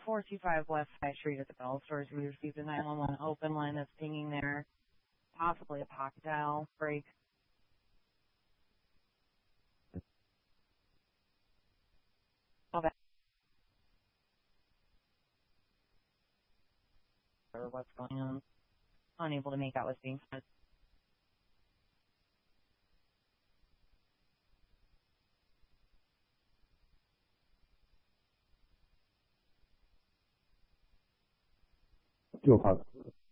425 West High Street at the Bell Stores. We received a 911 open line that's pinging there, possibly a pocket dial break. Okay. Or what's going on? Unable to make out what's being said. Do apologize.